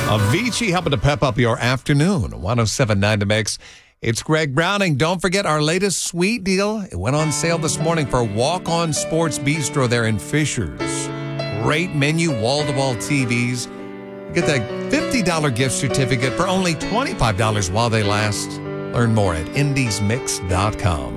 Avicii helping to pep up your afternoon. 107.9 The Mix. It's Greg Browning. Don't forget our latest sweet deal. It went on sale this morning for Walk On Sports Bistro there in Fishers. Great menu, wall-to-wall TVs. Get that $50 gift certificate for only $25 while they last. Learn more at indiesmix.com.